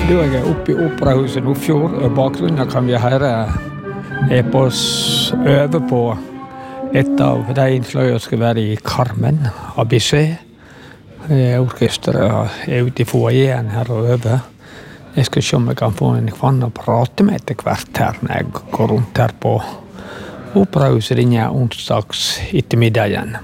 Da jeg oppe I Operahuset Nordfjord, og bakgrunnen kan vi høre på øve på et av de innslagene som skal være I Carmen av Bizet. Orkestret ute I foajeen her og øve. Jeg skal se om jeg kan få en kvann å prate med etter hvert her når jeg går rundt her på Operahuset denne onsdags ettermiddagen.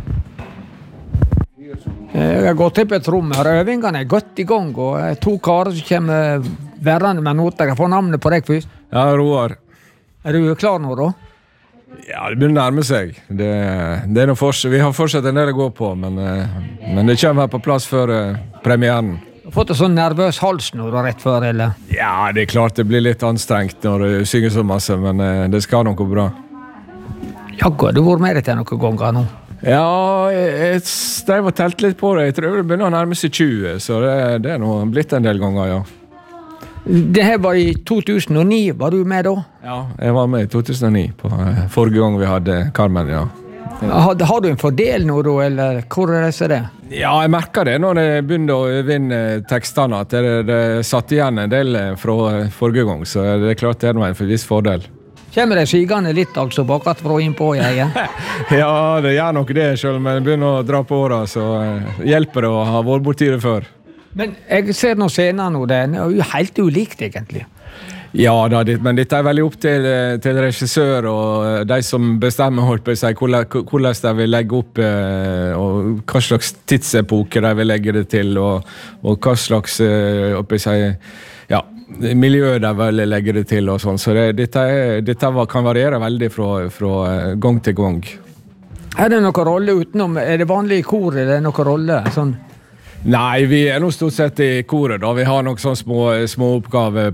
Jeg har gått opp et rom her, øvingene godt I gang, og to karer som kommer værende med noter. Jeg får navnet på deg først. Ja, Roar. Du klar nå da? Ja, det begynner å nærme seg. Det noe vi har fortsatt en del å gå på, men det kommer på plass før premieren. Du har fått en sånn nervøs hals nå da, rett før, eller? Ja, det klart det blir litt anstrengt når du synger så masse, men det skal nok gå bra. Jagga, du har vært med deg til noen ganger nå? Ja, jeg drev og telte litt på det. Jeg tror det begynner å nærme seg 20, så det nå blitt en del ganger, ja. Det her var I 2009, var du med da? Ja, jeg var med I 2009, på forrige gang vi hadde Carmen, ja. Har du en fordel nå da, eller hvor det? Ja, jeg merker det når jeg begynner å vinne tekstene, at det satt igjen en del fra forrige gang, så det klart det noe en viss fordel. Kommer det sigende litt altså bakat fra inn på jeg? Ja, det gjør nok det selv, men jeg begynner å dra på året, så hjelper det å ha vært borti det før. Men jeg ser noen scener nå, det jo helt ulikt egentlig. Ja, men dette veldig opp til regissør og de som bestemmer holdt på seg, hvordan de vil legge opp, og hva slags tidsepoke de vil legge det til, og hva slags ja, miljø de vil legge det til og sånn. Så dette kan variere veldig fra gang til gang. Det noen rolle utenom? Det vanlig I kor, eller noen rolle? Sånn? Nei, vi nå stort sett I koret da. Vi har nok sånne små oppgaver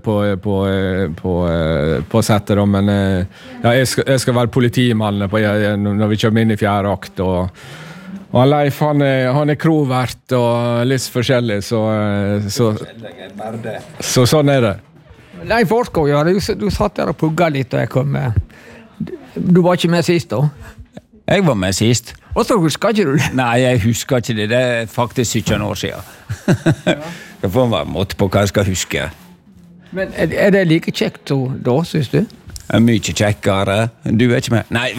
på settet da, men ja, jeg skal være politimann når vi kommer inn I fjerde akt, og Leif, han krovert og litt forskjellig, så sånn det. Leif Orskog, ja, du satt der og pugget litt, og jeg kom med. Du var ikke med sist da? Jeg var med sist. Og så husker ikke du det? Nei, jeg husker ikke det. Det faktisk 17 år siden. Det får være måte på hva jeg skal huske. Men det like kjekt da, synes du? Mye kjekkere. Du ikke med? Nei,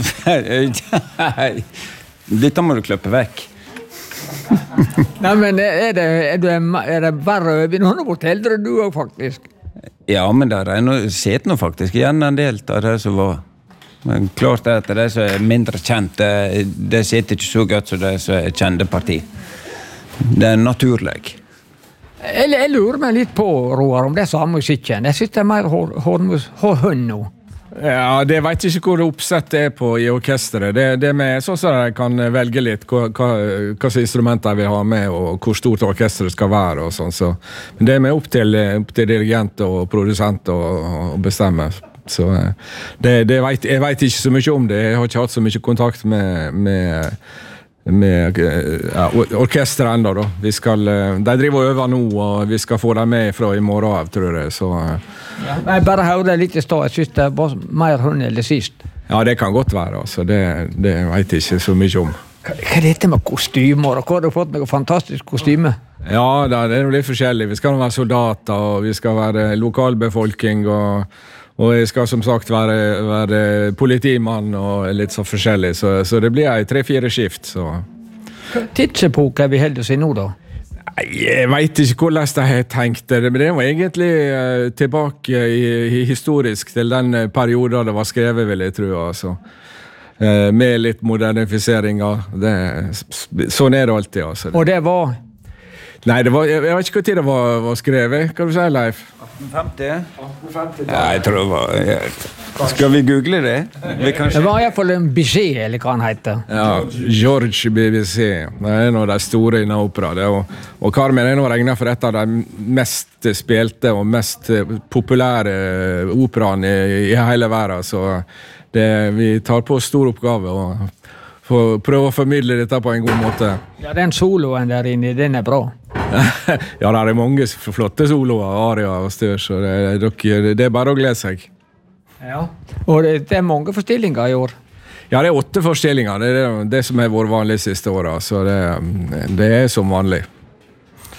dette må du kløppe vekk. Nei, men er det verre over når du bort eldre du også, faktisk? Ja, men der sett nå faktisk igjen en del av det som var. Men klart at det som mindre kjent, det sitter ikke så godt som det som kjente parti. Det naturlig. Jeg lurer meg litt på, Roar, om det samme musikken. Jeg synes det mer hånd nå. Ja, det vet ikke hvor oppsett på I orkestret. Det med sånn at jeg kan velge litt hva instrumenter jeg vil ha med, og hvor stort orkestret skal være, og sånn. Så, men det med opp til dirigent og produsent å bestemme. Så jeg vet ikke så mye om det. Jeg har ikke hatt så mye kontakt med orkestret enda da. De driver og øver nå, og vi skal få dem med fra I morgen av, tror jeg. Så, ja, jeg bare hører litt I stad. Jeg synes det var mer hånd eller sist. Ja, det kan godt være. Altså. Det vet jeg ikke så mye om. Hva dette med kostymer? Hvor har du fått noe fantastisk kostyme? Ja, det noe litt forskjellig. Vi skal være soldater, og vi skal være lokalbefolkning, og jeg skal som sagt være politimann og litt så forskjellig, så det blir 3-4 skift. Så. Tidsepoke vi holder oss I nå da? Nei, jeg vet ikke hvordan de har tenkt det, men det var egentlig tilbake historisk til den perioden det var skrevet, vil jeg tro. Altså. Med litt modernifiseringer. Sånn det alltid. Altså. Og det var? Nei, jeg vet ikke hvor tid det var skrevet. Hva du sier, Leif? 1850? Ja, jeg tror det var... Skal vi google det? Det var I hvert fall en Bizet, eller hva han heter. Ja, George BBC. Det en av de store innen opera. Og Carmen nå regnet for et av de mest spilte og mest populære operaene I hele verden. Så vi tar på stor oppgave og prøve å formidle dette på en god måte. Ja, den soloen der inne, den bra. Ja, det mange flotte soloer, aria og stør, så det bare å glede seg. Ja, og det mange forstillinger I år. Ja, det 8 forstillinger. Det det som har vært vanlig siste året, så det som vanlig.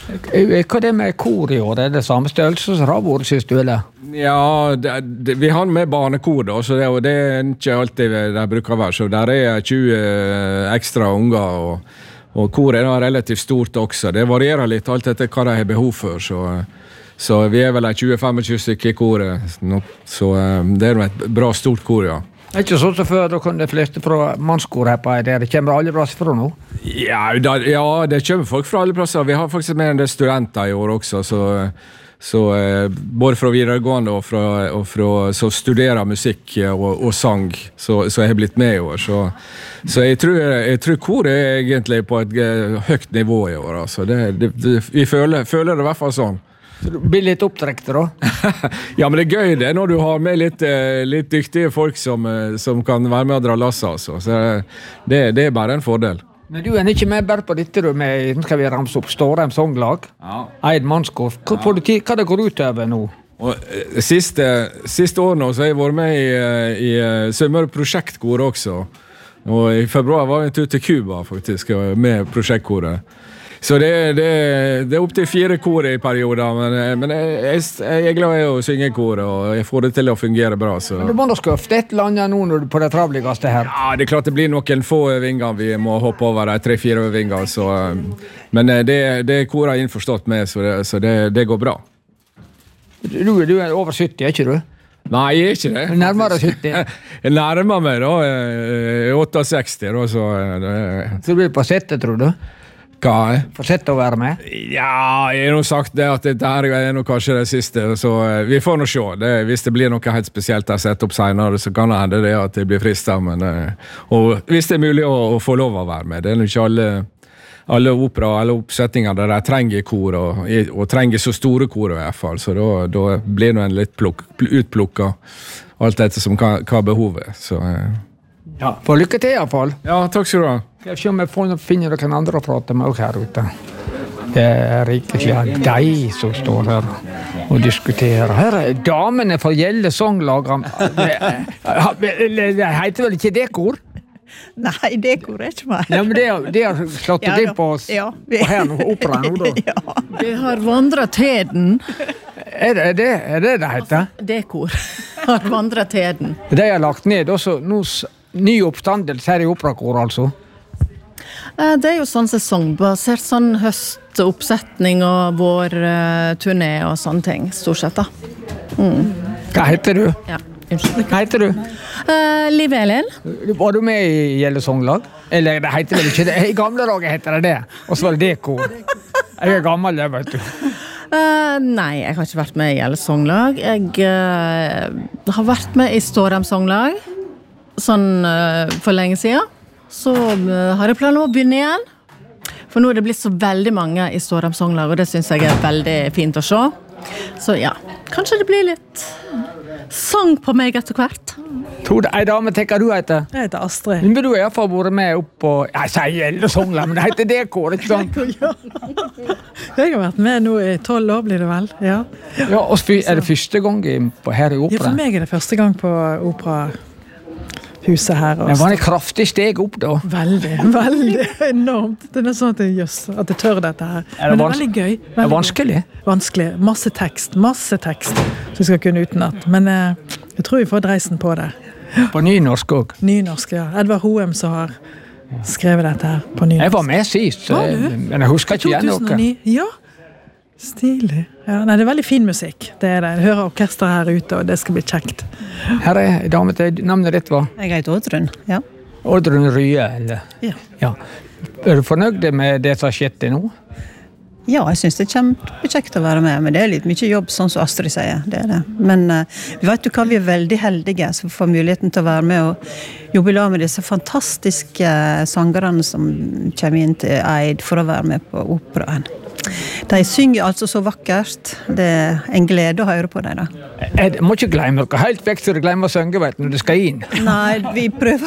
Hva det med kor I år? Det samme størrelse som det har vært sist du eller? Ja, vi har med barnekor da, så det ikke alltid det bruker å være. Så der 20 ekstra unger, og koret er relativt stort også. Det varierer litt alt etter hva de har behov for, så vi vel 20-25 stykker I koret. Så det et bra stort kor, ja. Det ikke sånn som før, da kom de fleste fra mannskor her på det kommer alle plasser fra nå? Ja, det kommer folk fra alle plasser. Vi har faktisk med en del studenter I år også, så både fra videregående og fra så studerer musikk og sang, så jeg har blitt med I år. Så jeg tror koret egentlig på et høyt nivå I år. Altså. Vi føler det I hvert fall sånn. Så du blir litt opptrekt da? Ja, men det gøy det når du har med litt dyktige folk som kan være med å dra lasset. Altså. Så det bare en fordel. Men du ikke med bare på dette, du med, skal vi ramse opp Stårheim Songlag? Ja. Eid mannskor. Hva det går ut over nå? Og siste år nå så har jeg vært med I Sømmer prosjektkor også. Og I februar var jeg en tur til Cuba faktisk, med prosjektkoret. Så det opp til 4 kor I perioder, men jeg glad I å synge kor, og jeg får det til å fungere bra. Så. Men du må da skøfte et eller annet nå når du på det travligste her? Ja, det klart det blir noen få vinger vi må hoppe over, 3-4 vinger, så, men det koret innforstått med, så det går bra. Du over 70, ikke du? Nei, jeg ikke det. Nærmere 70? Jeg nærmer meg da, 68 da, så... Så du blir på settet, tror du? Hva? Får sett å være med? Ja, jeg har sagt det at dette her nok kanskje det siste, så vi får nå se. Hvis det blir noe helt spesielt jeg setter opp senere, så kan det hende det at det blir fristet, men og hvis det mulig å få lov å være med. Det nok ikke alle opera, alle oppsetninger der de trenger kor, og trenger så store kor I hvert fall, så da blir det en litt utplukket alt dette som hva behovet, så... Ja, for lykke til I hvert fall. Ja, takk skal du ha. Jeg ser om jeg finner noen andre å prate med her ute. Det ikke de som står her og diskuterer. Her damene fra Gjelle Songlag. Det heter vel ikke det kor? Nei, det kor ikke meg. Ja, men det har slått det inn på oss på her nå, opera nå da. Ja, det har vandret teden. Det heter? Det kor har vandret teden. De har lagt ned også ny oppstandelse her I operakor, altså? Det jo sånn sesongbasert, sånn høstoppsetning og vår turné og sånne ting, stort sett da. Hva heter du? Ja, unnskyld. Hva heter du? Liv Elin. Var du med I Gjelle Songlag? Eller det heter vel ikke det? I gamle dager heter det, og så var det kor. Jeg gammel, det vet du. Nei, jeg har ikke vært med I Gjelle Songlag. Jeg har vært med I Stårheim Songlag, sånn for lenge siden. Så har jeg planer om å begynne igjen. For nå det blitt så veldig mange I Stårheim Songlag, og det synes jeg veldig fint å se. Så ja, kanskje det blir litt sang på meg etter hvert. Ei dame, tenker du heter? Jeg heter Astrid. Men du I hvert fall vært med opp på... Jeg sier Gjelle Songlag, men det heter det kor, ikke sant? Ja. Jeg har vært med nå I 12 år, blir det vel? Ja, og det første gang her I opera? Ja, for meg det første gang på operahuset her. Men var det kraftig steg opp da? Veldig enormt. Det sånn at jeg tør dette her. Men det veldig gøy. Det vanskelig? Vanskelig. Masse tekst som jeg skal kunne utenat. Men jeg tror vi får dreisen på det. På nynorsk også? Nynorsk, ja. Edvard Hoem som har skrevet dette her på nynorsk. Jeg var med sist, men jeg husker ikke igjen noe. 2009? Ja. Stilig. Ja, nei, det veldig fin musikk. Det det. Jeg hører orkester her ute, og det skal bli kjekt. Her dame til navnet ditt, hva? Jeg heter Oddrun, ja. Oddrun Rye, eller? Ja. Er du fornøyd med det som har skjedd nå? Ja, jeg synes det kjempekjekt å være med, men det litt mye jobb, sånn som Astrid sier, det det. Men vet du hva, vi veldig heldige som får muligheten til å være med og jobbe I lag med disse fantastiske sangerne som kommer inn til Eid for å være med på operaen. De synger altså så vakkert. Det en glede å høre på dem da. Jeg må ikke glemme noe helt vekk så du glemmer å synge, vet du, når du skal inn. Nei, vi prøver.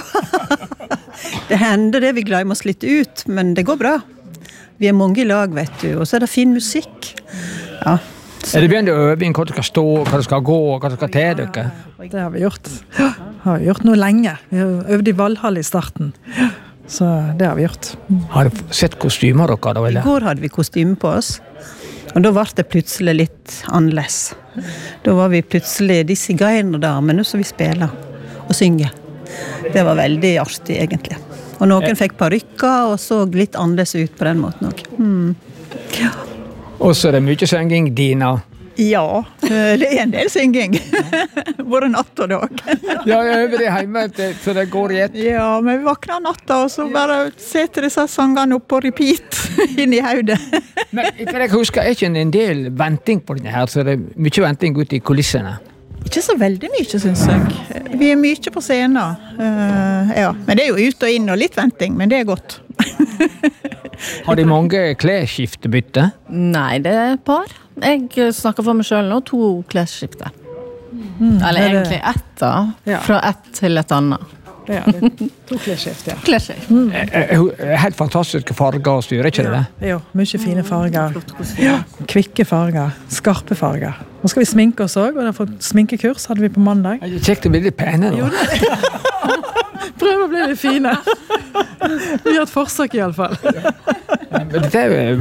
Det hender det, vi glemmer oss litt ut, men det går bra. Vi mange I lag, vet du, og så det fin musikk. Ja. Det begynt å øve inn hva du skal stå, hva du skal gå, hva du skal til dere? Det har vi gjort. Ja, har vi gjort noe lenge. Vi har øvd I Valhall I starten. Så det har vi gjort. Har du sett kostymer dere da, I eller? går hadde vi kostyme på oss, og da var det plutselig litt annerledes. Da var vi plutselig de sigainerdamene som vi spiller og synger. Det var veldig artig, egentlig. Og noen fikk parykker, og så litt annerledes ut på den måten også. Ja. Og så er det mye synging, Dina. Ja, det er en del synging. Både natt og dag. Ja, jeg øver det hjemme, så det går i ett. Ja, men vi vakner natta, og så bare setter disse sangene opp på repeat inn i hodet. Men etter jeg husker, er ikke en del venting på denne her, så det er mye venting ute i kulissene. Ikke så veldig mye, synes jeg. Vi er mye på scenen. Ja. Men det er jo ut og inn og litt venting, men det er godt. Har de mange klesskiftebytte? Nei, det er et par. Jeg snakker for meg selv nå, 2 klesskifter. Eller er det- egentlig ett da, Ja. fra ett til et annet. Ja, det 2 klesskift, ja. Klesskift. Helt fantastiske farger å styre, ikke det? Jo, mye fine farger. Flott kostyme. Kvikke farger, skarpe farger. Nå skal vi sminke oss også, og vi har fått sminkekurs, hadde vi på mandag. Det er kjekt å bli litt pene da. Prøv å bli litt fine. Vi har et forsøk i alle fall. Men dette er